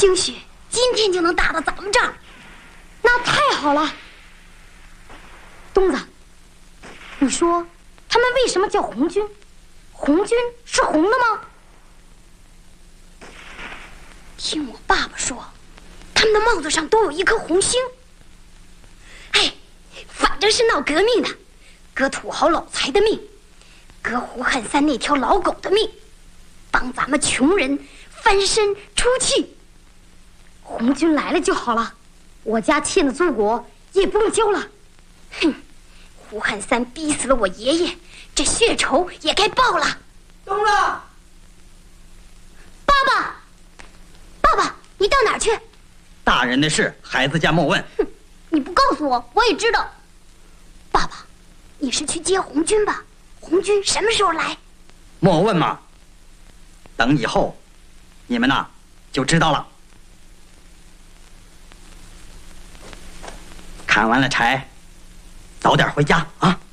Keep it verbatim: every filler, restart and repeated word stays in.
兴许今天就能打到咱们这儿。 那太好了。东子，你说他们为什么叫红军？红军是红的吗？ 听我爸爸说，他们的帽子上都有一颗红星。哎，反正是闹革命的，革土豪老财的命，革胡汉三那条老狗的命，帮咱们穷人翻身出气。 红军来了就好了，我家欠的租国也不用交了。 哼，胡汉三逼死了我爷爷，这血仇也该报了。 东子， 爸爸，爸爸，你到哪儿去？ 大人的事，孩子家莫问。 哼，你不告诉我，我也知道。爸爸，你是去接红军吧？红军什么时候来？ 莫问嘛，等以后，你们呐就知道了。砍完了柴，早点回家啊。